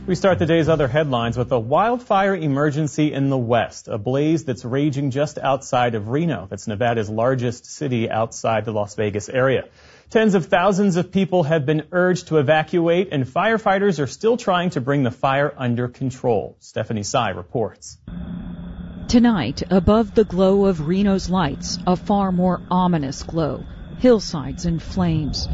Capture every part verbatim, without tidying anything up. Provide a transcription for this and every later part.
We start the day's other headlines with a wildfire emergency in the west, a blaze that's raging just outside of Reno. That's Nevada's largest city outside the Las Vegas area. Tens of thousands of people have been urged to evacuate, and firefighters are still trying to bring the fire under control. Stephanie Sy reports. Tonight, above the glow of Reno's lights, a far more ominous glow, hillsides in flames.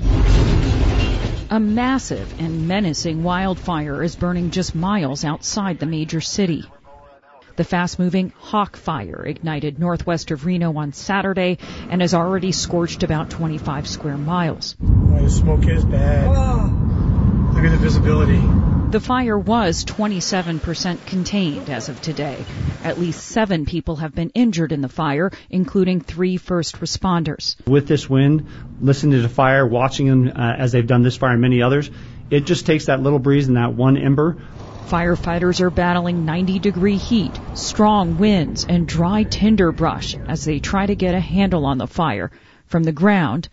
A massive and menacing wildfire is burning just miles outside the major city. The fast-moving Hawk Fire ignited northwest of Reno on Saturday and has already scorched about twenty-five square miles. Oh, the smoke is bad. Oh. Look at the visibility. The fire was twenty-seven percent contained as of today. At least seven people have been injured in the fire, including three first responders. With this wind, listening to the fire, watching them uh, as they've done this fire and many others, it just takes that little breeze and that one ember. Firefighters are battling ninety degree heat, strong winds, and dry tinder brush as they try to get a handle on the fire from the ground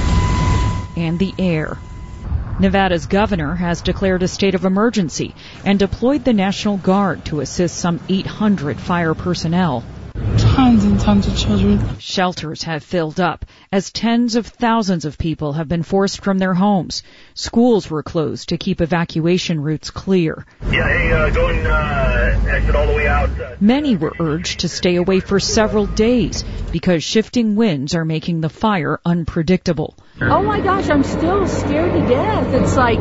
and the air. Nevada's governor has declared a state of emergency and deployed the National Guard to assist some eight hundred fire personnel. Tons and tons of children. Shelters have filled up as tens of thousands of people have been forced from their homes. Schools were closed to keep evacuation routes clear. Yeah, hey, uh, going uh, exit all the way out. Uh, Many were urged to stay away for several days because shifting winds are making the fire unpredictable. Oh my gosh, I'm still scared to death. It's like,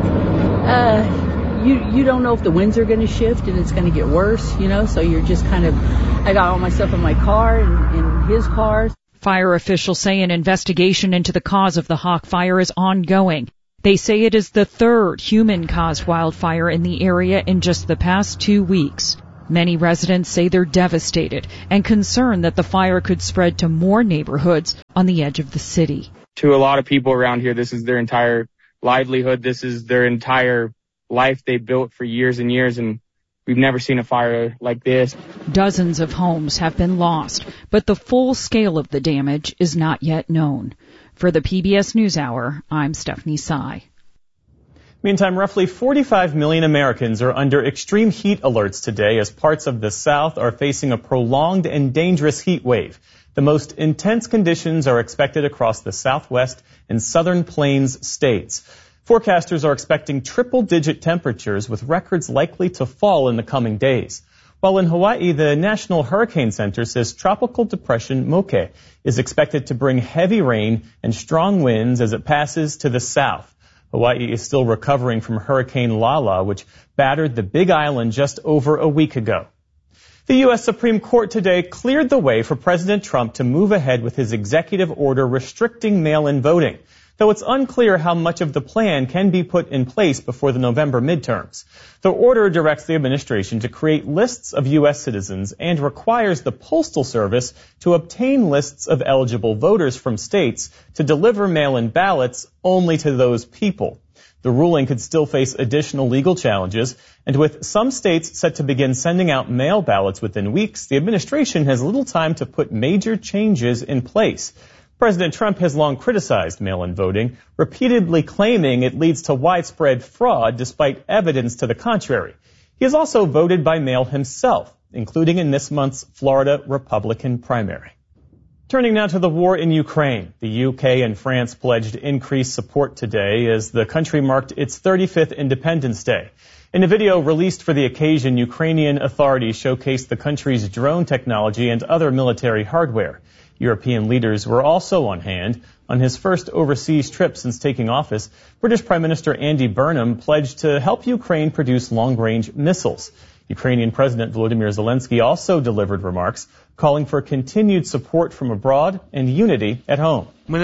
uh, you you don't know if the winds are going to shift and it's going to get worse, you know, so you're just kind of, I got all my stuff in my car and in his car. Fire officials say an investigation into the cause of the Hawk Fire is ongoing. They say it is the third human-caused wildfire in the area in just the past two weeks. Many residents say they're devastated and concerned that the fire could spread to more neighborhoods on the edge of the city. To a lot of people around here, this is their entire livelihood. This is their entire life they built for years and years, and we've never seen a fire like this. Dozens of homes have been lost, but the full scale of the damage is not yet known. For the P B S NewsHour, I'm Stephanie Sy. Meantime, roughly forty-five million Americans are under extreme heat alerts today as parts of the South are facing a prolonged and dangerous heat wave. The most intense conditions are expected across the Southwest and Southern Plains states. Forecasters are expecting triple-digit temperatures with records likely to fall in the coming days. While in Hawaii, the National Hurricane Center says Tropical Depression Moke is expected to bring heavy rain and strong winds as it passes to the south. Hawaii is still recovering from Hurricane Lala, which battered the Big Island just over a week ago. The U S Supreme Court today cleared the way for President Trump to move ahead with his executive order restricting mail-in voting, though it's unclear how much of the plan can be put in place before the November midterms. The order directs the administration to create lists of U S citizens and requires the Postal Service to obtain lists of eligible voters from states to deliver mail-in ballots only to those people. The ruling could still face additional legal challenges, and with some states set to begin sending out mail ballots within weeks, the administration has little time to put major changes in place. President Trump has long criticized mail-in voting, repeatedly claiming it leads to widespread fraud despite evidence to the contrary. He has also voted by mail himself, including in this month's Florida Republican primary. Turning now to the war in Ukraine. The U K and France pledged increased support today as the country marked its thirty-fifth Independence Day. In a video released for the occasion, Ukrainian authorities showcased the country's drone technology and other military hardware. European leaders were also on hand. On his first overseas trip since taking office, British Prime Minister Andy Burnham pledged to help Ukraine produce long-range missiles. Ukrainian President Volodymyr Zelensky also delivered remarks calling for continued support from abroad and unity at home. We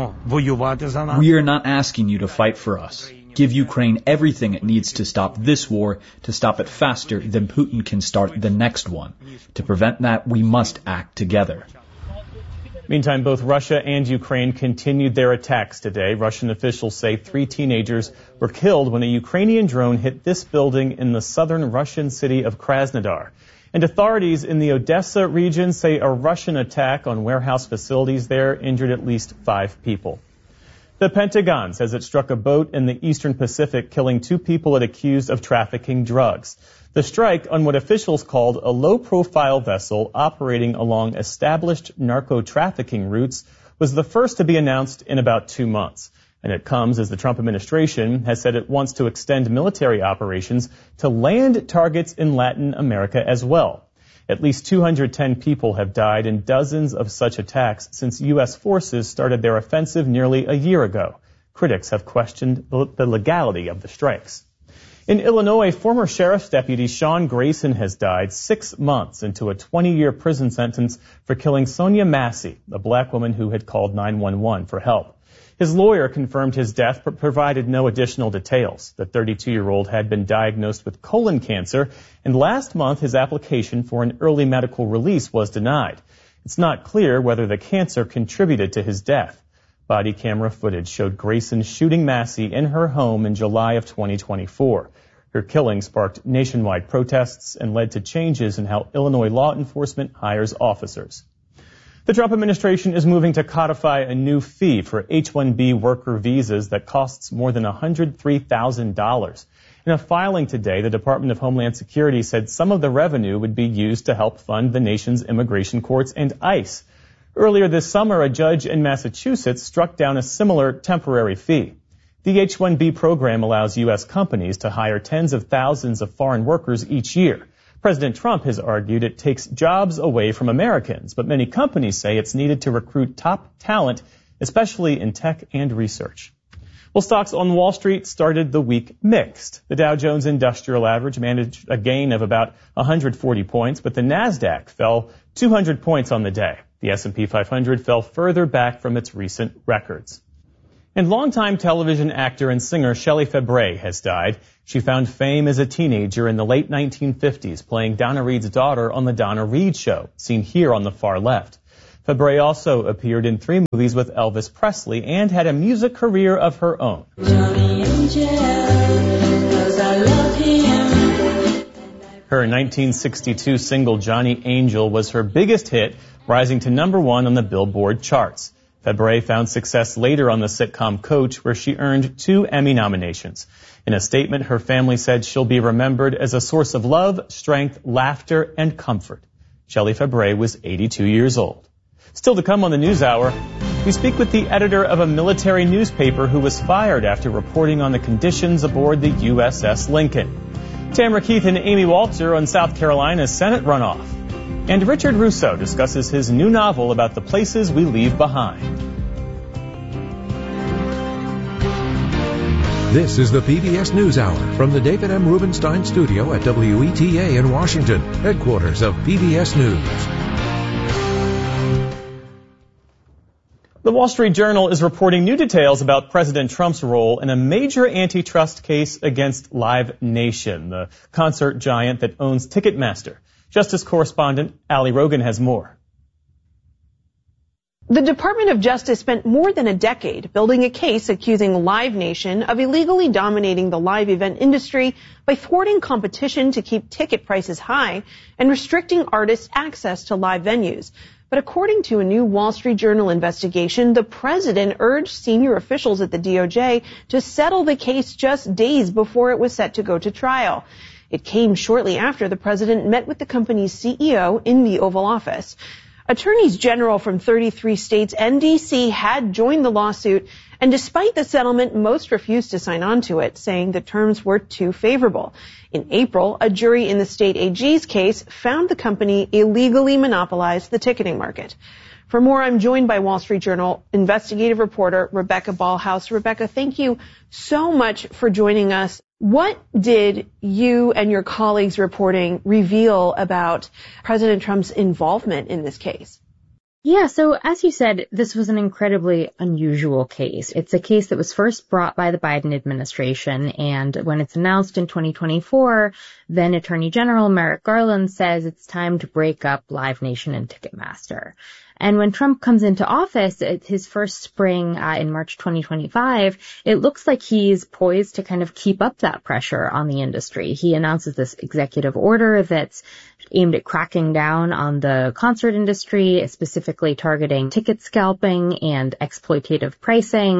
are not asking you to fight for us. Give Ukraine everything it needs to stop this war, to stop it faster than Putin can start the next one. To prevent that, we must act together. Meantime, both Russia and Ukraine continued their attacks today. Russian officials say three teenagers were killed when a Ukrainian drone hit this building in the southern Russian city of Krasnodar. And authorities in the Odessa region say a Russian attack on warehouse facilities there injured at least five people. The Pentagon says it struck a boat in the eastern Pacific, killing two people it accused of trafficking drugs. The strike on what officials called a low-profile vessel operating along established narco-trafficking routes was the first to be announced in about two months. And it comes as the Trump administration has said it wants to extend military operations to land targets in Latin America as well. At least two hundred ten people have died in dozens of such attacks since U S forces started their offensive nearly a year ago. Critics have questioned the legality of the strikes. In Illinois, former sheriff's deputy Sean Grayson has died six months into a twenty-year prison sentence for killing Sonia Massey, a black woman who had called nine one one for help. His lawyer confirmed his death but provided no additional details. The thirty-two-year-old had been diagnosed with colon cancer, and last month his application for an early medical release was denied. It's not clear whether the cancer contributed to his death. Body camera footage showed Grayson shooting Massey in her home in July of twenty twenty-four. Her killing sparked nationwide protests and led to changes in how Illinois law enforcement hires officers. The Trump administration is moving to codify a new fee for H one B worker visas that costs more than one hundred three thousand dollars. In a filing today, the Department of Homeland Security said some of the revenue would be used to help fund the nation's immigration courts and ICE. Earlier this summer, a judge in Massachusetts struck down a similar temporary fee. The H one B program allows U S companies to hire tens of thousands of foreign workers each year. President Trump has argued it takes jobs away from Americans, but many companies say it's needed to recruit top talent, especially in tech and research. Well, stocks on Wall Street started the week mixed. The Dow Jones Industrial Average managed a gain of about one hundred forty points, but the Nasdaq fell two hundred points on the day. The S and P five hundred fell further back from its recent records. And longtime television actor and singer Shelley Fabares has died. She found fame as a teenager in the late nineteen fifties, playing Donna Reed's daughter on The Donna Reed Show, seen here on the far left. Fabares also appeared in three movies with Elvis Presley and had a music career of her own. Her nineteen sixty-two single Johnny Angel was her biggest hit, rising to number one on the Billboard charts. Fabares found success later on the sitcom Coach, where she earned two Emmy nominations. In a statement, her family said she'll be remembered as a source of love, strength, laughter, and comfort. Shelley Fabares was eighty-two years old. Still to come on the NewsHour, we speak with the editor of a military newspaper who was fired after reporting on the conditions aboard the U S S Lincoln. Tamara Keith and Amy Walter on South Carolina's Senate runoff. And Richard Russo discusses his new novel about the places we leave behind. This is the P B S NewsHour from the David M. Rubenstein studio at W E T A in Washington, headquarters of P B S News. The Wall Street Journal is reporting new details about President Trump's role in a major antitrust case against Live Nation, the concert giant that owns Ticketmaster. Justice correspondent Ali Rogan has more. The Department of Justice spent more than a decade building a case accusing Live Nation of illegally dominating the live event industry by thwarting competition to keep ticket prices high and restricting artists' access to live venues. But according to a new Wall Street Journal investigation, the president urged senior officials at the D O J to settle the case just days before it was set to go to trial. It came shortly after the president met with the company's C E O in the Oval Office. Attorneys general from thirty-three states and D C had joined the lawsuit, and despite the settlement, most refused to sign on to it, saying the terms were too favorable. In April, a jury in the state A G's case found the company illegally monopolized the ticketing market. For more, I'm joined by Wall Street Journal investigative reporter Rebecca Ballhaus. Rebecca, thank you so much for joining us. What did you and your colleagues' reporting reveal about President Trump's involvement in this case? Yeah, so as you said, this was an incredibly unusual case. It's a case that was first brought by the Biden administration, and when it's announced in twenty twenty-four, then Attorney General Merrick Garland says it's time to break up Live Nation and Ticketmaster. And when Trump comes into office, it's his first spring uh, in March twenty twenty-five, it looks like he's poised to kind of keep up that pressure on the industry. He announces this executive order that's aimed at cracking down on the concert industry, specifically targeting ticket scalping and exploitative pricing.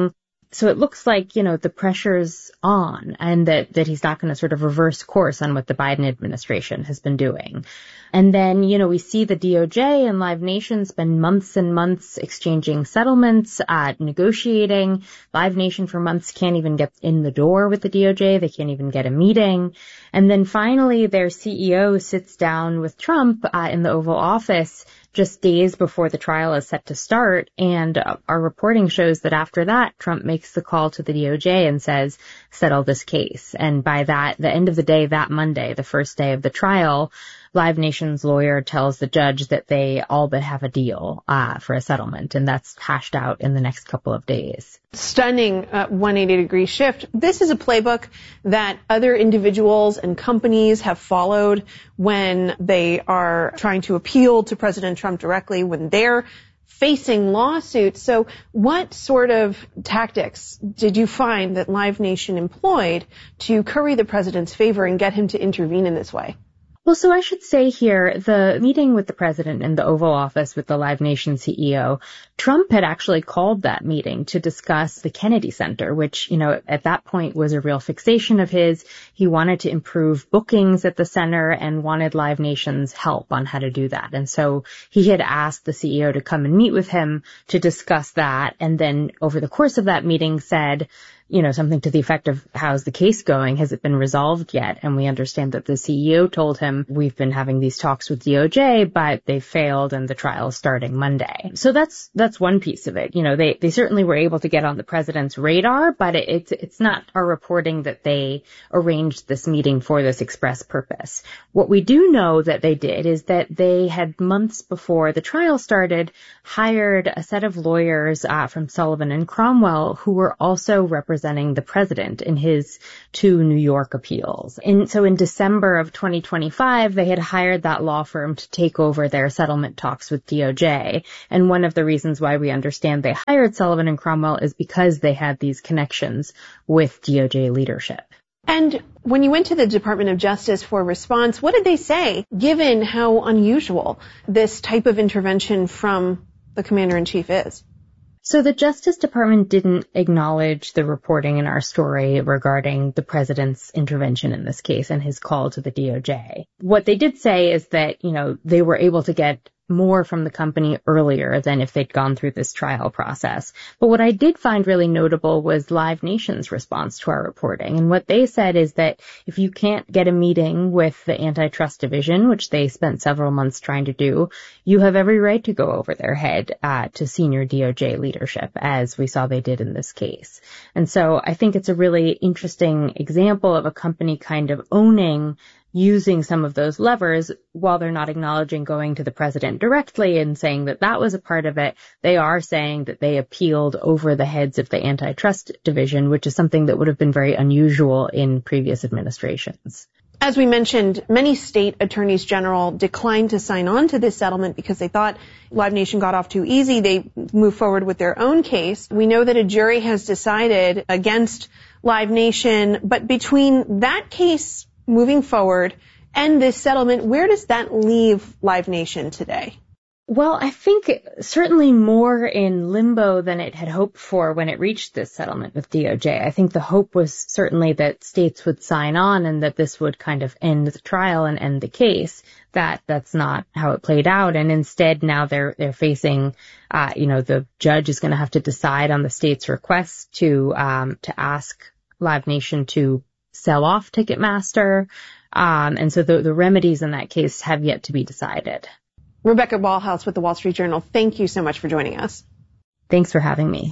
So it looks like, you know, the pressure's on and that, that he's not going to sort of reverse course on what the Biden administration has been doing. And then, you know, we see the D O J and Live Nation spend months and months exchanging settlements, uh, negotiating. Live Nation for months can't even get in the door with the D O J. They can't even get a meeting. And then finally, their C E O sits down with Trump uh, in the Oval Office just days before the trial is set to start. And uh, our reporting shows that after that, Trump makes the call to the D O J and says, settle this case. And by that, the end of the day, that Monday, the first day of the trial, Live Nation's lawyer tells the judge that they all but have a deal uh, for a settlement, and that's hashed out in the next couple of days. Stunning uh, one hundred eighty degree shift. This is a playbook that other individuals and companies have followed when they are trying to appeal to President Trump directly, when they're facing lawsuits. So what sort of tactics did you find that Live Nation employed to curry the president's favor and get him to intervene in this way? Well, so I should say here, the meeting with the president in the Oval Office with the Live Nation C E O, Trump had actually called that meeting to discuss the Kennedy Center, which, you know, at that point was a real fixation of his. He wanted to improve bookings at the center and wanted Live Nation's help on how to do that. And so he had asked the C E O to come and meet with him to discuss that. And then over the course of that meeting said, you know, something to the effect of, how's the case going? Has it been resolved yet? And we understand that the C E O told him, we've been having these talks with D O J, but they failed and the trial is starting Monday. So that's, that's one piece of it. You know, they, they certainly were able to get on the president's radar, but it, it's, it's not our reporting that they arranged this meeting for this express purpose. What we do know that they did is that they had months before the trial started, hired a set of lawyers uh, from Sullivan and Cromwell who were also representing representing the president in his two New York appeals. And so in December of twenty twenty-five, they had hired that law firm to take over their settlement talks with D O J. And one of the reasons why we understand they hired Sullivan and Cromwell is because they had these connections with D O J leadership. And when you went to the Department of Justice for a response, what did they say, given how unusual this type of intervention from the Commander-in-Chief is? So the Justice Department didn't acknowledge the reporting in our story regarding the president's intervention in this case and his call to the D O J. What they did say is that, you know, they were able to get more from the company earlier than if they'd gone through this trial process. But what I did find really notable was Live Nation's response to our reporting. And what they said is that if you can't get a meeting with the antitrust division, which they spent several months trying to do, you have every right to go over their head uh, to senior D O J leadership, as we saw they did in this case. And so I think it's a really interesting example of a company kind of owning using some of those levers while they're not acknowledging going to the president directly and saying that that was a part of it. They are saying that they appealed over the heads of the antitrust division, which is something that would have been very unusual in previous administrations. As we mentioned, many state attorneys general declined to sign on to this settlement because they thought Live Nation got off too easy. They moved forward with their own case. We know that a jury has decided against Live Nation, but between that case moving forward and this settlement, where does that leave Live Nation today? Well, I think certainly more in limbo than it had hoped for when it reached this settlement with D O J. I think the hope was certainly that states would sign on and that this would kind of end the trial and end the case. That that's not how it played out. And instead now they're they're facing, uh, you know, the judge is going to have to decide on the state's request to um, to ask Live Nation to sell off Ticketmaster. Um, and so the, the remedies in that case have yet to be decided. Rebecca Ballhaus with the Wall Street Journal, thank you so much for joining us. Thanks for having me.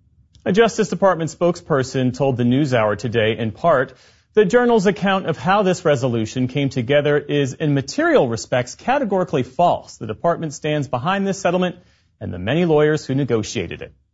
A Justice Department spokesperson told the NewsHour today, in part, the Journal's account of how this resolution came together is, in material respects, categorically false. The department stands behind this settlement and the many lawyers who negotiated it.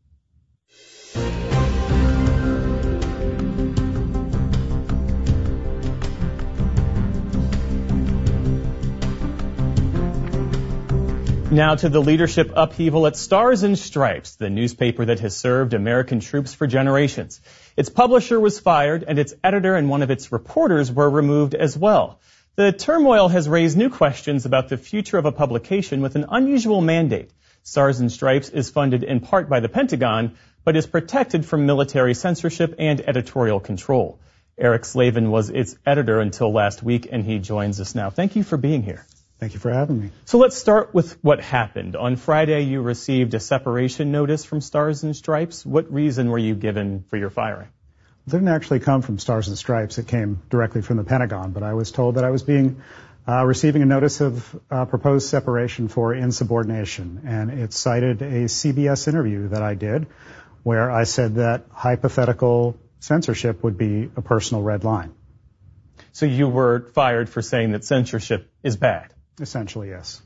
Now to the leadership upheaval at Stars and Stripes, the newspaper that has served American troops for generations. Its publisher was fired, and its editor and one of its reporters were removed as well. The turmoil has raised new questions about the future of a publication with an unusual mandate. Stars and Stripes is funded in part by the Pentagon, but is protected from military censorship and editorial control. Eric Slavin was its editor until last week, and he joins us now. Thank you for being here. Thank you for having me. So let's start with what happened. On Friday, you received a separation notice from Stars and Stripes. What reason were you given for your firing? It didn't actually come from Stars and Stripes. It came directly from the Pentagon, but I was told that I was being uh, receiving a notice of uh, proposed separation for insubordination, and it cited a C B S interview that I did where I said that hypothetical censorship would be a personal red line. So you were fired for saying that censorship is bad? Essentially, yes.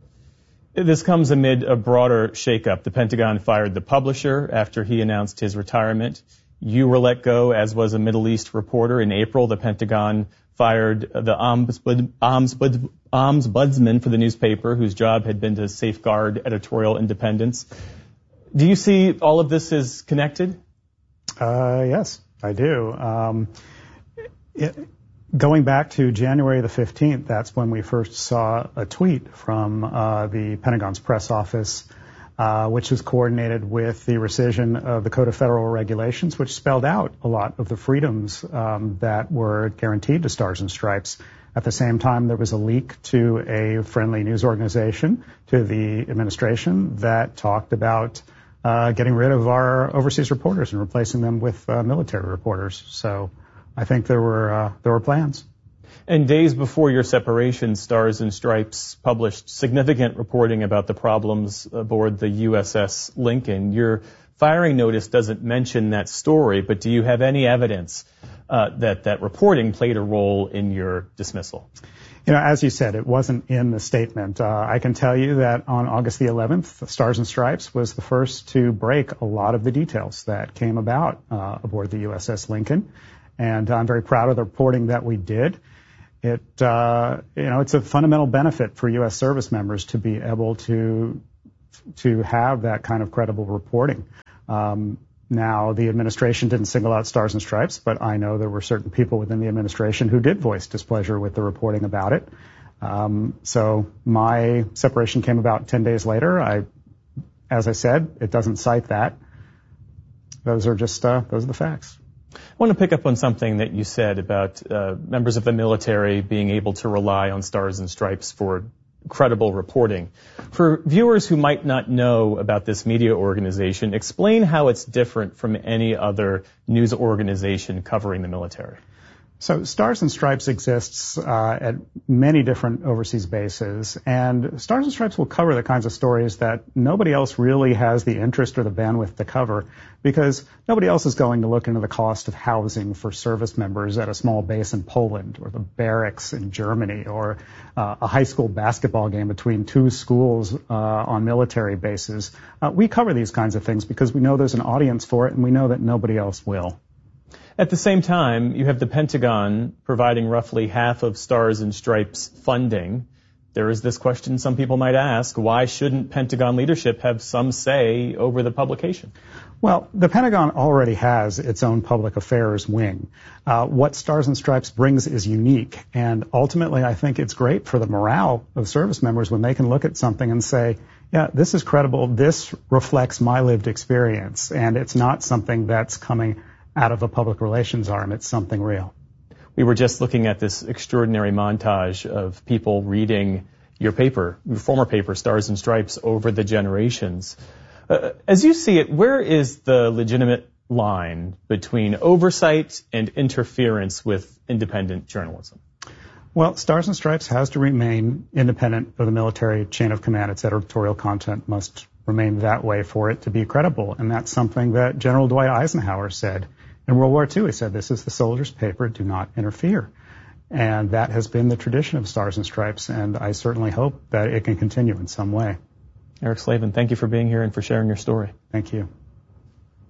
This comes amid a broader shakeup. The Pentagon fired the publisher after he announced his retirement. You were let go, as was a Middle East reporter. In April, the Pentagon fired the ombudsman, ombudsman, ombudsman for the newspaper, whose job had been to safeguard editorial independence. Do you see all of this as connected? Uh, yes, I do. Um, it, Going back to January the fifteenth, that's when we first saw a tweet from uh, the Pentagon's press office, uh, which was coordinated with the rescission of the Code of Federal Regulations, which spelled out a lot of the freedoms um, that were guaranteed to Stars and Stripes. At the same time, there was a leak to a friendly news organization, to the administration, that talked about uh, getting rid of our overseas reporters and replacing them with uh, military reporters. So I think there were uh, there were plans. And days before your separation, Stars and Stripes published significant reporting about the problems aboard the U S S Lincoln. Your firing notice doesn't mention that story, but do you have any evidence uh, that that reporting played a role in your dismissal? You know, as you said, it wasn't in the statement. Uh, I can tell you that on August the eleventh, Stars and Stripes was the first to break a lot of the details that came about uh, aboard the U S S Lincoln. And I'm very proud of the reporting that we did. It, uh, you know, it's a fundamental benefit for U S service members to be able to to have that kind of credible reporting. Um, now, the administration didn't single out Stars and Stripes, but I know there were certain people within the administration who did voice displeasure with the reporting about it. Um, so my separation came about ten days later. I, as I said, it doesn't cite that. Those are just uh, those are the facts. I want to pick up on something that you said about uh, members of the military being able to rely on Stars and Stripes for credible reporting. For viewers who might not know about this media organization, explain how it's different from any other news organization covering the military. So Stars and Stripes exists uh, at many different overseas bases, and Stars and Stripes will cover the kinds of stories that nobody else really has the interest or the bandwidth to cover, because nobody else is going to look into the cost of housing for service members at a small base in Poland, or the barracks in Germany, or uh, a high school basketball game between two schools uh, on military bases. Uh, we cover these kinds of things because we know there's an audience for it, and we know that nobody else will. At the same time, you have the Pentagon providing roughly half of Stars and Stripes funding. There is this question some people might ask: why shouldn't Pentagon leadership have some say over the publication? Well, the Pentagon already has its own public affairs wing. Uh, what Stars and Stripes brings is unique, and ultimately I think it's great for the morale of service members when they can look at something and say, yeah, this is credible, this reflects my lived experience, and it's not something that's coming out of a public relations arm. It's something real. We were just looking at this extraordinary montage of people reading your paper, your former paper, Stars and Stripes, over the generations. Uh, as you see it, where is the legitimate line between oversight and interference with independent journalism? Well, Stars and Stripes has to remain independent of the military chain of command. Its editorial content must remain that way for it to be credible, and that's something that General Dwight Eisenhower said in World War Two. He said, this is the soldier's paper, do not interfere. And that has been the tradition of Stars and Stripes, and I certainly hope that it can continue in some way. Eric Slavin, thank you for being here and for sharing your story. Thank you.